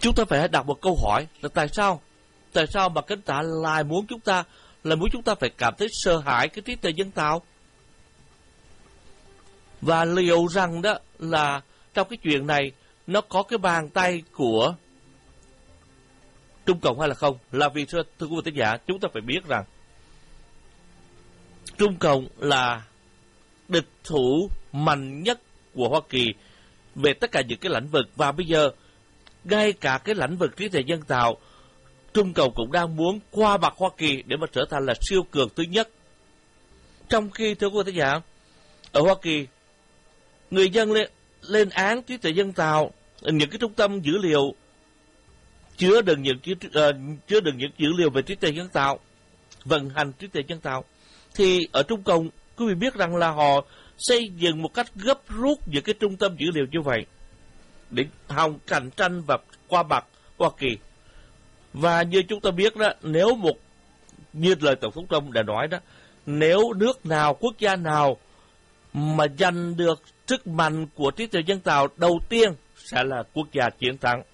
Chúng ta phải đặt một câu hỏi là tại sao mà Cánh Tạ lại muốn chúng ta phải cảm thấy sợ hãi cái trí tuệ nhân tạo? Và liệu rằng đó là trong cái chuyện này nó có cái bàn tay của Trung Cộng hay là không? Là vì thưa quý vị khán giả, chúng ta phải biết rằng Trung Cộng là địch thủ mạnh nhất của Hoa Kỳ về tất cả những cái lĩnh vực, và bây giờ ngay cả cái lĩnh vực trí tuệ nhân tạo, Trung Cộng cũng đang muốn qua mặt Hoa Kỳ để mà trở thành là siêu cường thứ nhất. Trong khi thưa quý vị khán giả, ở Hoa Kỳ người dân lên án trí tuệ nhân tạo, những cái trung tâm dữ liệu chứa đựng những dữ liệu về trí tuệ nhân tạo, vận hành trí tuệ nhân tạo, thì ở Trung Cộng quý vị biết rằng là họ xây dựng một cách gấp rút những cái trung tâm dữ liệu như vậy để hòng cạnh tranh và qua mặt Hoa Kỳ. Và như chúng ta biết đó, như lời Tổng thống Trump đã nói đó, nếu nước nào, quốc gia nào mà giành được sức mạnh của trí tuệ nhân tạo đầu tiên sẽ là quốc gia chiến thắng.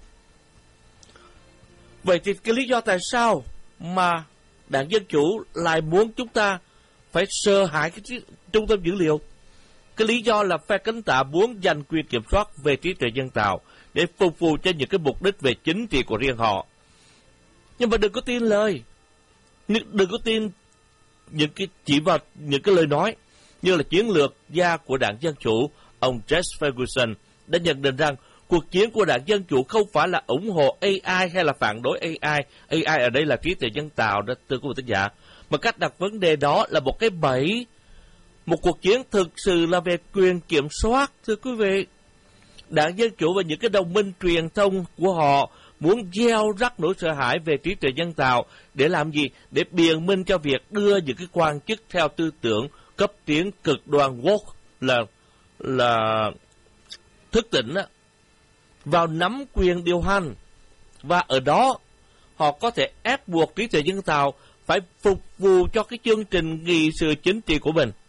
Vậy thì cái lý do tại sao mà Đảng Dân Chủ lại muốn chúng ta phải sợ hãi cái trung tâm dữ liệu? Cái lý do là phe Cánh Tạ muốn giành quyền kiểm soát về trí tuệ nhân tạo để phục vụ cho những cái mục đích về chính trị của riêng họ. Nhưng mà đừng có tin đừng có tin chỉ vào những cái lời nói như là chiến lược gia của Đảng Dân Chủ, ông Jesse Ferguson đã nhận định rằng cuộc chiến của Đảng Dân Chủ không phải là ủng hộ AI hay là phản đối AI. AI ở đây là trí tuệ nhân tạo đó, thưa quý vị khán giả. Mà cách đặt vấn đề đó là một cái bẫy. Một cuộc chiến thực sự là về quyền kiểm soát, thưa quý vị. Đảng Dân Chủ và những cái đồng minh truyền thông của họ muốn gieo rắc nỗi sợ hãi về trí tuệ nhân tạo để làm gì? Để biện minh cho việc đưa những cái quan chức theo tư tưởng cấp tiến cực đoan woke là thức tỉnh á, vào nắm quyền điều hành. Và ở đó họ có thể ép buộc trí tuệ nhân tạo phải phục vụ cho cái chương trình nghị sự chính trị của mình.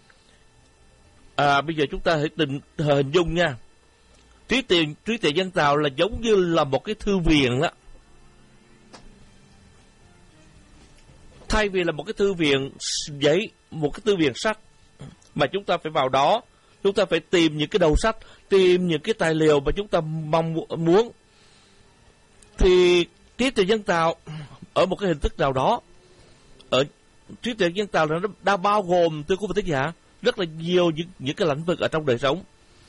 Bây giờ chúng ta hãy hình dung nha. Trí tuệ nhân tạo là giống như là một cái thư viện đó. Thay vì là một cái thư viện giấy, một cái thư viện sách mà chúng ta phải vào đó, chúng ta phải tìm những cái đầu sách, tìm những cái tài liệu mà chúng ta mong muốn, thì trí tuệ nhân tạo ở một cái hình thức nào đó, ở trí tuệ nhân tạo là nó đã bao gồm, thưa quý vị khán giả, rất là nhiều những cái lĩnh vực ở trong đời sống.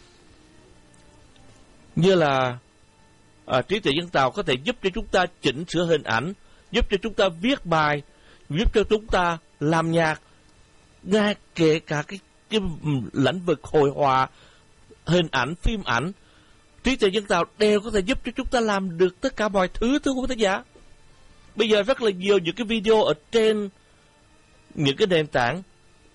Như là trí tuệ nhân tạo có thể giúp cho chúng ta chỉnh sửa hình ảnh, giúp cho chúng ta viết bài, giúp cho chúng ta làm nhạc, ngay kể cả cái lĩnh vực hội họa, hình ảnh, phim ảnh. Trí tuệ nhân tạo đều có thể giúp cho chúng ta làm được tất cả mọi thứ, thưa quý vị khán giả. Bây giờ rất là nhiều những cái video ở trên những cái nền tảng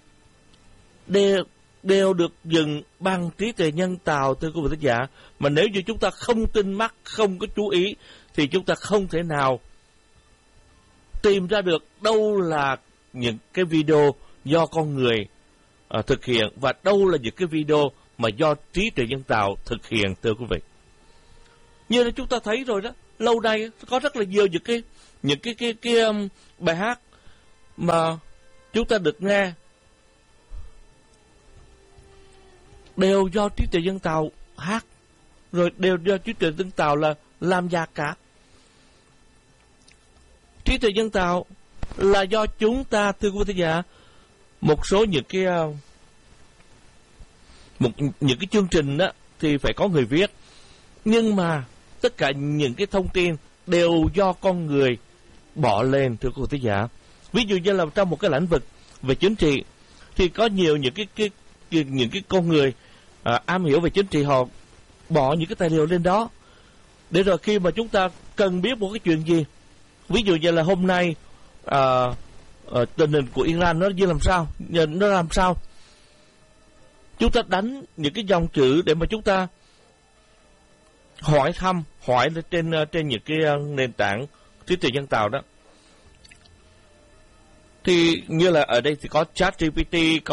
đều được dựng bằng trí tuệ nhân tạo, thưa quý vị khán giả. Mà nếu như chúng ta không tinh mắt, không có chú ý, thì chúng ta không thể nào tìm ra được đâu là những cái video do con người thực hiện và đâu là những cái video mà do trí tuệ nhân tạo thực hiện, thưa quý vị. Như là chúng ta thấy rồi đó, lâu nay có rất là nhiều những cái bài hát mà chúng ta được nghe đều do trí tuệ nhân tạo hát, rồi đều do trí tuệ nhân tạo là làm nhạc cả. Trí tuệ nhân tạo là do chúng ta, thưa quý vị khán giả, một số những cái chương trình đó thì phải có người viết, nhưng mà tất cả những cái thông tin đều do con người bỏ lên, thưa quý vị khán giả. Ví dụ như là trong một cái lĩnh vực về chính trị thì có nhiều những cái con người am hiểu về chính trị, họ bỏ những cái tài liệu lên đó để rồi khi mà chúng ta cần biết một cái chuyện gì, ví dụ như là hôm nay tình hình của Iran nó làm sao, chúng ta đánh những cái dòng chữ để mà chúng ta hỏi trên những cái nền tảng trí tuệ nhân tạo đó. Thì như là ở đây thì có ChatGPT,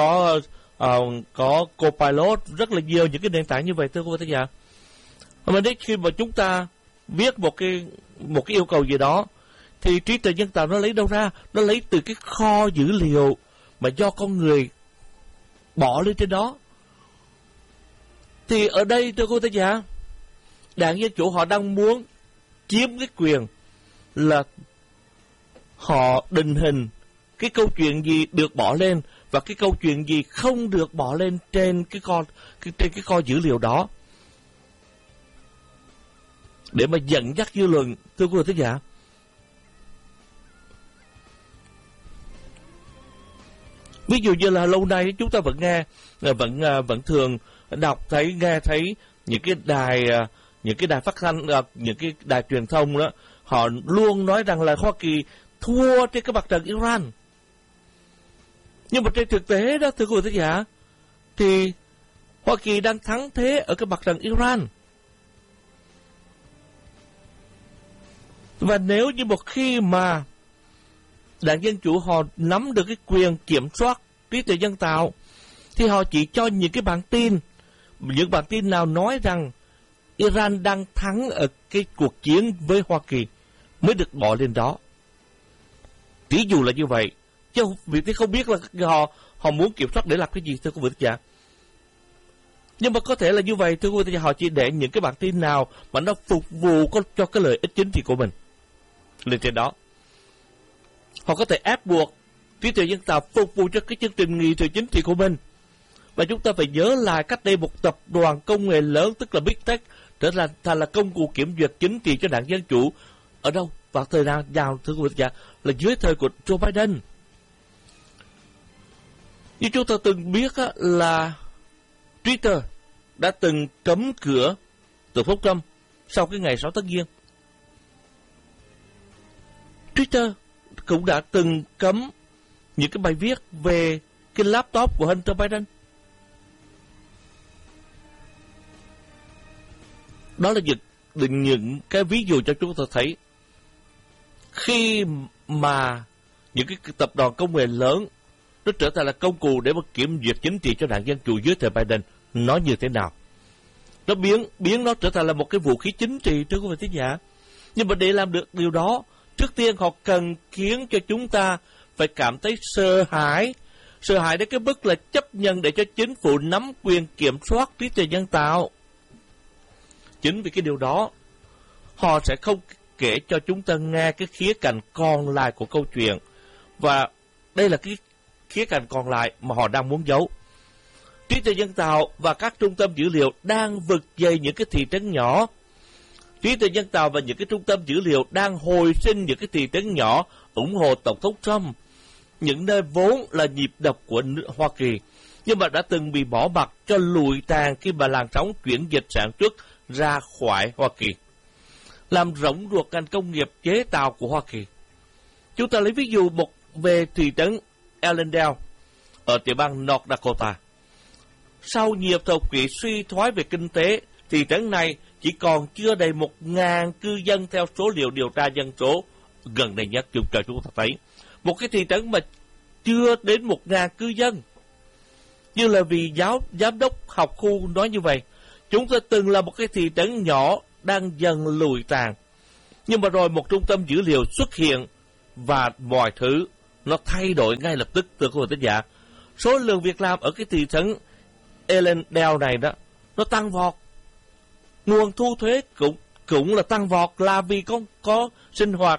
có Copilot, rất là nhiều những cái nền tảng như vậy, thưa quý vị khán giả. Mà đến khi mà chúng ta viết một cái yêu cầu gì đó, thì trí tuệ nhân tạo nó lấy đâu ra? Nó lấy từ cái kho dữ liệu mà do con người bỏ lên trên đó. Thì ở đây thưa cô thầy giả, Đảng Dân Chủ họ đang muốn chiếm cái quyền là họ định hình cái câu chuyện gì được bỏ lên và cái câu chuyện gì không được bỏ lên trên cái kho dữ liệu đó, để mà dẫn dắt dư luận, thưa quý vị thính giả. Ví dụ như là lâu nay chúng ta vẫn nghe, vẫn thường đọc thấy, nghe thấy những cái đài phát thanh, những cái đài truyền thông đó, họ luôn nói rằng là Hoa Kỳ thua trên cái mặt trận Iran. Nhưng mà trên thực tế đó, thưa quý vị thính giả, thì Hoa Kỳ đang thắng thế ở cái mặt trận Iran. Và nếu như một khi mà Đảng Dân Chủ họ nắm được cái quyền kiểm soát trí tuệ nhân tạo, thì họ chỉ cho những cái bản tin nào nói rằng Iran đang thắng ở cái cuộc chiến với Hoa Kỳ mới được bỏ lên đó. Ví dụ là như vậy, chứ vì thế không biết là họ muốn kiểm soát để làm cái gì, thưa quý vị thính giả. Nhưng mà có thể là như vậy, thưa quý vị thính giả, họ chỉ để những cái bản tin nào mà nó phục vụ cho cái lợi ích chính trị của mình lên trên đó. Họ có thể ép buộc trí tuệ nhân tạo phục vụ cho cái chương trình nghị sự chính trị của mình. Và chúng ta phải nhớ lại cách đây một tập đoàn công nghệ lớn, tức là Big Tech, trở thành là công cụ kiểm duyệt chính trị cho Đảng Dân Chủ. Ở đâu? Vào thời gian nào, thưa quý vị thính giả, là dưới thời của Joe Biden. Như chúng ta từng biết là Twitter đã từng cấm cửa Tổng thống Trump sau cái ngày 6 tháng Giêng. Twitter cũng đã từng cấm những cái bài viết về cái laptop của Hunter Biden. Đó là những cái ví dụ cho chúng ta thấy khi mà những cái tập đoàn công nghệ lớn nó trở thành là công cụ để mà kiểm duyệt chính trị cho Đảng Dân Chủ dưới thời Biden, nó như thế nào? Nó biến nó trở thành là một cái vũ khí chính trị, thưa quý vị thính giả. Nhưng mà để làm được điều đó, trước tiên họ cần khiến cho chúng ta phải cảm thấy sợ hãi đến cái mức là chấp nhận để cho chính phủ nắm quyền kiểm soát trí tuệ nhân tạo. Chính vì cái điều đó, họ sẽ không kể cho chúng ta nghe cái khía cạnh còn lại của câu chuyện. Và đây là cái khía cạnh còn lại mà họ đang muốn giấu. Trí tuệ nhân tạo và các trung tâm dữ liệu đang vực dậy những cái thị trấn nhỏ. Trí tuệ nhân tạo và những cái trung tâm dữ liệu đang hồi sinh những cái thị trấn nhỏ ủng hộ Tổng thống Trump, những nơi vốn là nhịp đập của Hoa Kỳ, nhưng mà đã từng bị bỏ mặc cho lụi tàn khi mà làn sóng chuyển dịch sản xuất ra khỏi Hoa Kỳ, làm rỗng ruột ngành công nghiệp chế tạo của Hoa Kỳ. Chúng ta lấy ví dụ về thị trấn Ellendale ở tiểu bang North Dakota. Sau nhiều thập kỷ suy thoái về kinh tế, thị trấn này chỉ còn chưa đầy 1.000 cư dân theo số liệu điều tra dân số gần đây nhất chúng ta thấy. Một cái thị trấn mà chưa đến 1.000 cư dân. Như là vì giám đốc học khu nói như vậy, chúng ta từng là một cái thị trấn nhỏ đang dần lùi tàn. Nhưng mà rồi một trung tâm dữ liệu xuất hiện và mọi thứ nó thay đổi ngay lập tức, thưa quý vị thính giả. Số lượng việc làm ở cái thị trấn Ellendale này đó, nó tăng vọt. Nguồn thu thuế cũng là tăng vọt, là vì có sinh hoạt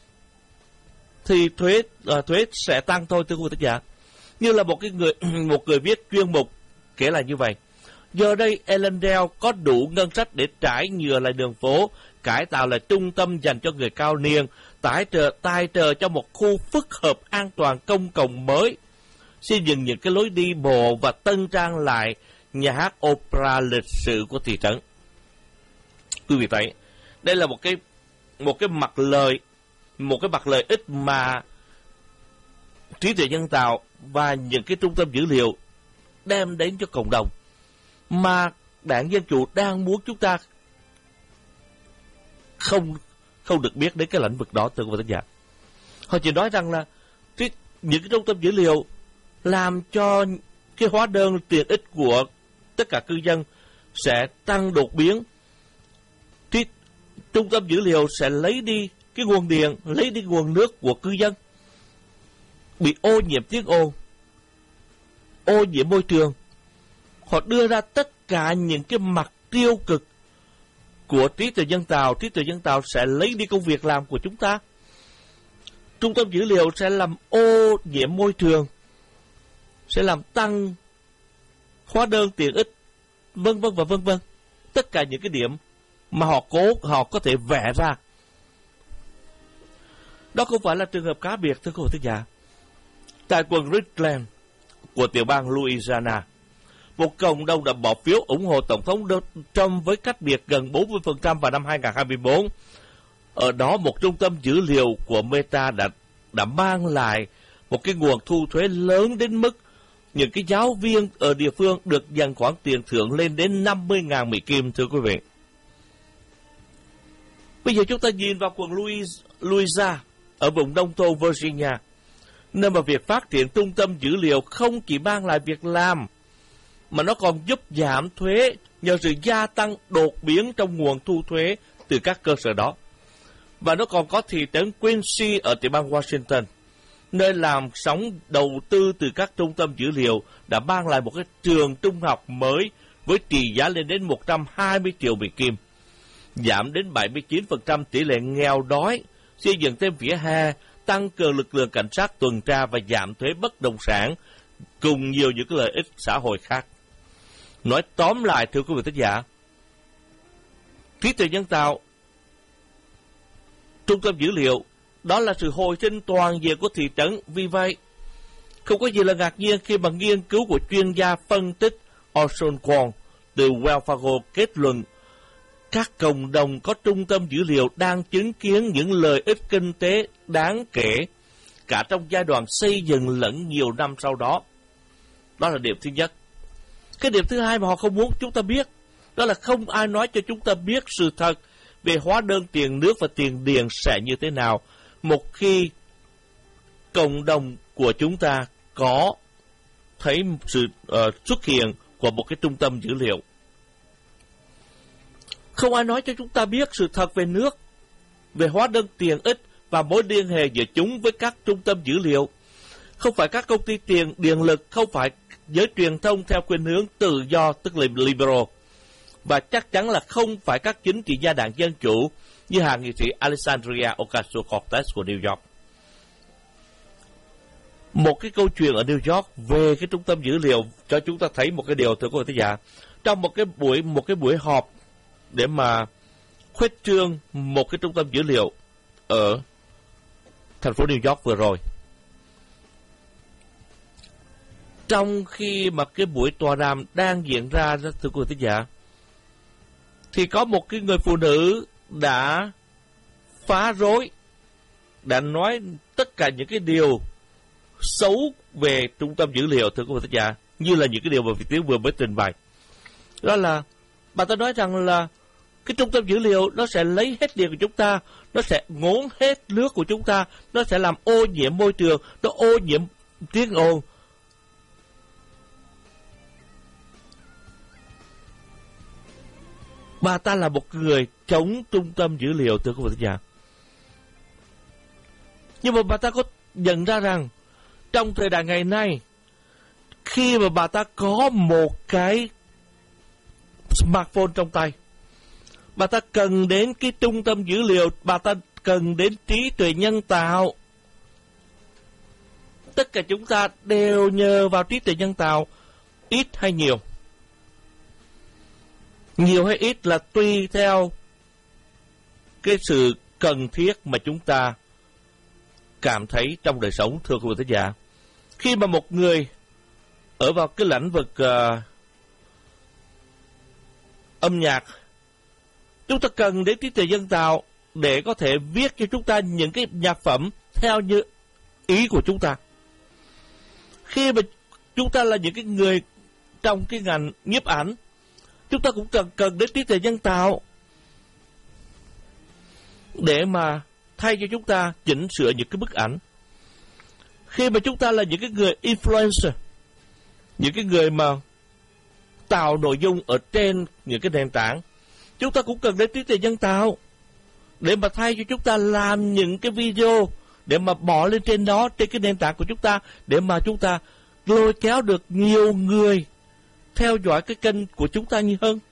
thì thuế sẽ tăng thôi, thưa quý vị thính giả. Như là một người viết chuyên mục kể là như vậy. Giờ đây Ellendale có đủ ngân sách để trải nhựa lại đường phố, cải tạo lại trung tâm dành cho người cao niên, tài trợ cho một khu phức hợp an toàn công cộng mới, xây dựng những cái lối đi bộ và tân trang lại nhà hát opera lịch sử của thị trấn. Quý vị thấy, đây là một cái mặt lợi ích mà trí tuệ nhân tạo và những cái trung tâm dữ liệu đem đến cho cộng đồng, mà Đảng Dân Chủ đang muốn chúng ta không được biết đến cái lĩnh vực đó, thưa quý vị thính giả. Họ chỉ nói rằng là những cái trung tâm dữ liệu làm cho cái hóa đơn tiện ích của tất cả cư dân sẽ tăng đột biến. trung tâm dữ liệu sẽ lấy đi cái nguồn điện, lấy đi nguồn nước của cư dân, bị ô nhiễm tiếng ồn, ô nhiễm môi trường. Họ đưa ra tất cả những cái mặt tiêu cực của trí tuệ nhân tạo. Trí tuệ nhân tạo sẽ lấy đi công việc làm của chúng ta. Trung tâm dữ liệu sẽ làm ô nhiễm môi trường, sẽ làm tăng hóa đơn tiện ích, vân vân và vân vân. Tất cả những cái điểm mà họ có thể vẽ ra. Đó không phải là trường hợp cá biệt, thưa quý vị thính giả. Tại quận Richland của tiểu bang Louisiana, một cộng đồng đã bỏ phiếu ủng hộ Tổng thống Donald Trump với cách biệt gần 40% vào năm 2024. Ở đó, một trung tâm dữ liệu của Meta đã mang lại một cái nguồn thu thuế lớn đến mức những cái giáo viên ở địa phương được dành khoản tiền thưởng lên đến 50.000 Mỹ Kim, thưa quý vị. Bây giờ chúng ta nhìn vào quận Louisiana ở vùng nông thôn Virginia, nơi mà việc phát triển trung tâm dữ liệu không chỉ mang lại việc làm, mà nó còn giúp giảm thuế nhờ sự gia tăng đột biến trong nguồn thu thuế từ các cơ sở đó. Và nó còn có thị trấn Quincy ở tiểu bang Washington, nơi làm sóng đầu tư từ các trung tâm dữ liệu đã mang lại một cái trường trung học mới với trị giá lên đến 120 triệu Mỹ Kim, giảm đến 79% tỷ lệ nghèo đói, xây dựng thêm vỉa hè, tăng cường lực lượng cảnh sát tuần tra và giảm thuế bất động sản, cùng nhiều những cái lợi ích xã hội khác. Nói tóm lại, thưa quý vị thính giả, trí tuệ nhân tạo, trung tâm dữ liệu, đó là sự hồi sinh toàn diện của thị trấn. Vì vậy, không có gì là ngạc nhiên khi mà nghiên cứu của chuyên gia phân tích Orson Kwon từ Wells Fargo kết luận các cộng đồng có trung tâm dữ liệu đang chứng kiến những lợi ích kinh tế đáng kể cả trong giai đoạn xây dựng lẫn nhiều năm sau đó. Đó là điểm thứ nhất. Cái điểm thứ hai mà họ không muốn chúng ta biết, đó là không ai nói cho chúng ta biết sự thật về hóa đơn tiền nước và tiền điện sẽ như thế nào một khi cộng đồng của chúng ta có thấy sự xuất hiện của một cái trung tâm dữ liệu. Không ai nói cho chúng ta biết sự thật về nước, về hóa đơn tiền ích và mối liên hệ giữa chúng với các trung tâm dữ liệu. Không phải các công ty điện lực, không phải giới truyền thông theo khuynh hướng tự do, tức là liberal, và chắc chắn là không phải các chính trị gia đảng Dân Chủ như hạ nghị sĩ Alexandria Ocasio-Cortez của New York. Một cái câu chuyện ở New York về cái trung tâm dữ liệu cho chúng ta thấy một cái điều, thưa quý vị thính giả. Trong một cái buổi họp để mà khuếch trương một cái trung tâm dữ liệu ở thành phố New York vừa rồi, trong khi mà cái buổi tọa đàm đang diễn ra, thưa quý vị thính giả, thì có một cái người phụ nữ đã phá rối, đã nói tất cả những cái điều xấu về trung tâm dữ liệu, thưa quý vị thính giả, như là những cái điều mà Việt Tiến vừa mới trình bày. Đó là bà ta nói rằng là cái trung tâm dữ liệu nó sẽ lấy hết điện của chúng ta, nó sẽ ngốn hết nước của chúng ta, nó sẽ làm ô nhiễm môi trường, nó ô nhiễm tiếng ồn. Bà ta là một người chống trung tâm dữ liệu, thưa quý vị thính giả. Nhưng mà bà ta có nhận ra rằng trong thời đại ngày nay, khi mà bà ta có một cái smartphone trong tay, bà ta cần đến cái trung tâm dữ liệu, bà ta cần đến trí tuệ nhân tạo. Tất cả chúng ta đều nhờ vào trí tuệ nhân tạo, ít hay nhiều. Nhiều hay ít là tùy theo cái sự cần thiết mà chúng ta cảm thấy trong đời sống, thưa quý vị thính giả. Khi mà một người ở vào cái lĩnh vực âm nhạc, chúng ta cần đến trí tuệ nhân tạo để có thể viết cho chúng ta những cái nhạc phẩm theo như ý của chúng ta. Khi mà chúng ta là những cái người trong cái ngành nhiếp ảnh, chúng ta cũng cần đến trí tuệ nhân tạo để mà thay cho chúng ta chỉnh sửa những cái bức ảnh. Khi mà chúng ta là những cái người influencer, những cái người mà tạo nội dung ở trên những cái nền tảng, chúng ta cũng cần đến trí tuệ nhân tạo để mà thay cho chúng ta làm những cái video để mà bỏ lên trên đó, trên cái nền tảng của chúng ta, để mà chúng ta lôi kéo được nhiều người theo dõi cái kênh của chúng ta nhiều hơn.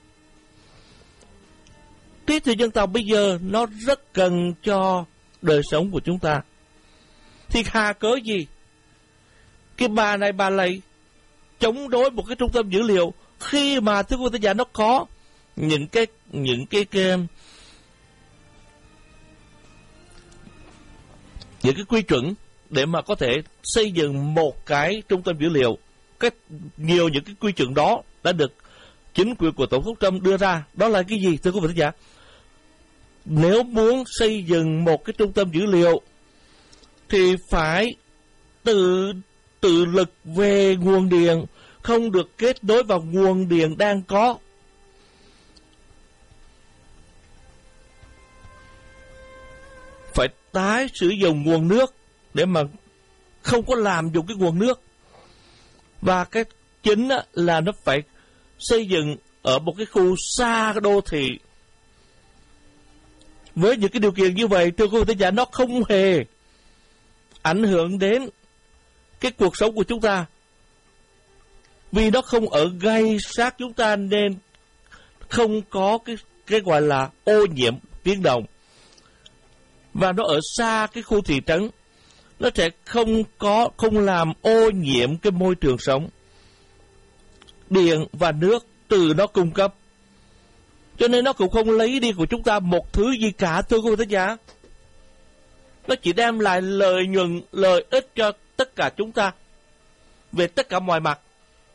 Trí tuệ nhân tạo bây giờ nó rất cần cho đời sống của chúng ta. Thì hà cớ gì cái bà này bà lại chống đối một cái trung tâm dữ liệu khi mà thưa quý vị giả nó có những cái quy chuẩn để mà có thể xây dựng một cái trung tâm dữ liệu. Nhiều những cái quy chuẩn đó đã được chính quyền của Tổng thống Trump đưa ra. Đó là cái gì thưa quý vị giả? Nếu muốn xây dựng một cái trung tâm dữ liệu thì phải tự lực về nguồn điện, không được kết nối vào nguồn điện đang có. Phải tái sử dụng nguồn nước để mà không có làm dùng cái nguồn nước. Và cái chính là nó phải xây dựng ở một cái khu xa đô thị. Với những cái điều kiện như vậy, thưa quý vị giả, nó không hề ảnh hưởng đến cái cuộc sống của chúng ta. Vì nó không ở ngay sát chúng ta nên không có cái gọi là ô nhiễm tiếng động. Và nó ở xa cái khu thị trấn, nó sẽ không làm ô nhiễm cái môi trường sống. Điện và nước từ nó cung cấp, cho nên nó cũng không lấy đi của chúng ta một thứ gì cả, thưa quý vị giả. Nó chỉ đem lại lợi nhuận, lợi ích cho tất cả chúng ta về tất cả mọi mặt.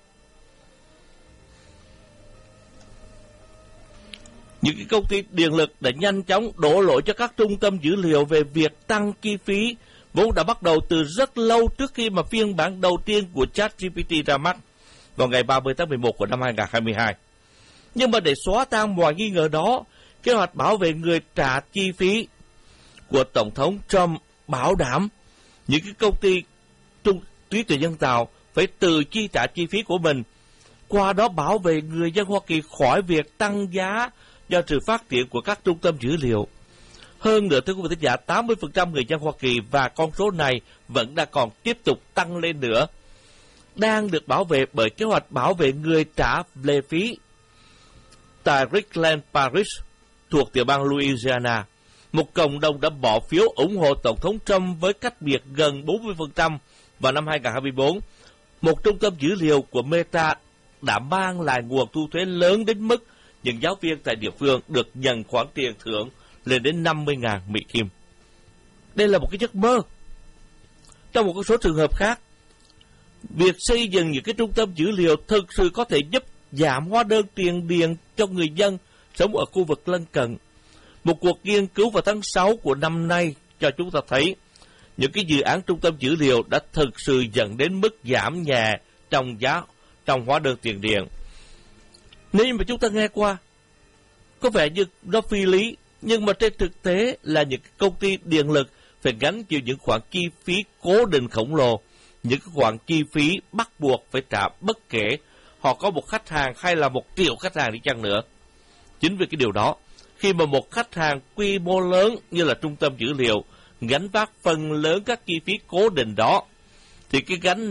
Những cái công ty điện lực đã nhanh chóng đổ lỗi cho các trung tâm dữ liệu về việc tăng chi phí, vốn đã bắt đầu từ rất lâu trước khi mà phiên bản đầu tiên của ChatGPT ra mắt vào ngày 30 tháng 11 của năm 2022. Nhưng mà để xóa tan mọi nghi ngờ đó, kế hoạch bảo vệ người trả chi phí của Tổng thống Trump bảo đảm những cái công ty trí tuệ nhân tạo phải tự chi trả chi phí của mình, qua đó bảo vệ người dân Hoa Kỳ khỏi việc tăng giá do sự phát triển của các trung tâm dữ liệu. Hơn nữa, thưa quý vị thính giả, 80% người dân Hoa Kỳ, và con số này vẫn đang còn tiếp tục tăng lên nữa, đang được bảo vệ bởi kế hoạch bảo vệ người trả lệ phí. Tại Richland Parish thuộc tiểu bang Louisiana, một cộng đồng đã bỏ phiếu ủng hộ Tổng thống Trump với cách biệt gần 40% vào năm 2024. Một trung tâm dữ liệu của Meta đã mang lại nguồn thu thuế lớn đến mức những giáo viên tại địa phương được nhận khoản tiền thưởng lên đến 50.000 Mỹ Kim. Đây là một cái giấc mơ. Trong một số trường hợp khác, việc xây dựng những cái trung tâm dữ liệu thực sự có thể giúp giảm hóa đơn tiền điện cho người dân sống ở khu vực lân cận. Một cuộc nghiên cứu vào tháng 6 của năm nay cho chúng ta thấy những cái dự án trung tâm dữ liệu đã thực sự dẫn đến mức giảm nhẹ trong hóa đơn tiền điện. Nếu mà chúng ta nghe qua có vẻ như nó phi lý, nhưng mà trên thực tế là những công ty điện lực phải gánh chịu những khoản chi phí cố định khổng lồ, những khoản chi phí bắt buộc phải trả bất kể họ có một khách hàng hay là 1 triệu khách hàng đi chăng nữa. Chính vì cái điều đó, khi mà một khách hàng quy mô lớn như là trung tâm dữ liệu gánh vác phần lớn các chi phí cố định đó, thì cái gánh